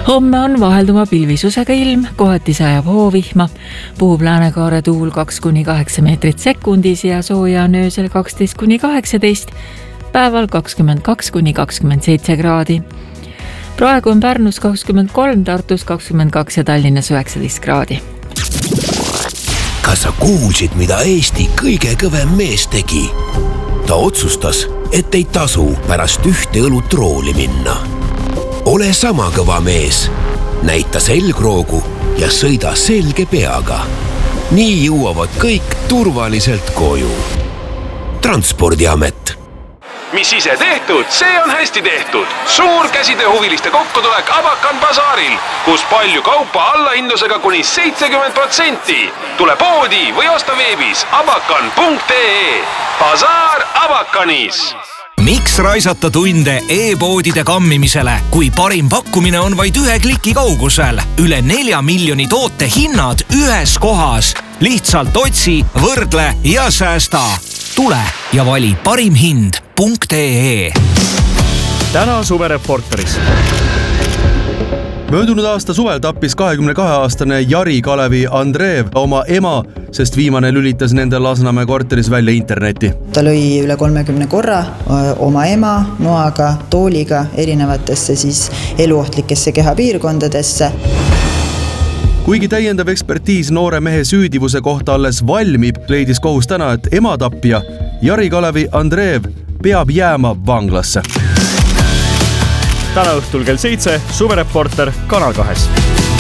Homme on vahelduma pilvisusega ilm, kohati sajab hoovihma, puhub läänekaare tuul 2–8 meetrit sekundis ja sooja on öösel 12–18, päeval 22–27 kraadi. Praegu on Pärnus 23, Tartus 22 ja Tallinnas 19 kraadi. Kas sa kuulsid, mida Eesti kõige kõvem mees tegi? Ta otsustas, et ei tasu pärast ühte õlut rooli minna. Ole sama kõva mees, näita selgroogu ja sõida selge peaga. Nii jõuavad kõik turvaliselt koju. Transpordiamet. Mis ise tehtud, see on hästi tehtud. Suur käsitööhuviliste kokkutulek Abakan basaaril, kus palju kaupa allahindlusega kuni 70%. Tule poodi või osta veebis abakan.ee. Basaar Abakanis. Miks raisata tunde e-poodide kammimisele, kui parim pakkumine on vaid 1 kliki kaugusel? Üle 4 miljoni toote hinnad ühes kohas. Lihtsalt otsi, võrdle ja säästa. Tule ja vali parimhind.ee. Täna Suvereporteris. Möödunud aasta suvel tappis 22-aastane Jari Kalevi Andreev oma ema, sest viimane lülitas nende Lasnamäe korteris välja interneti. Ta lõi üle 30 korra oma ema noaga, tooliga erinevatesse eluohtlikesse kehapiirkondadesse. Kuigi täiendav ekspertiis noore mehe süüdivuse kohta alles valmib, leidis kohus täna, et ematappija Jari Kalevi Andreev peab jääma vanglasse. Täna õhtul kell 7 Suvereporter Kanal 2.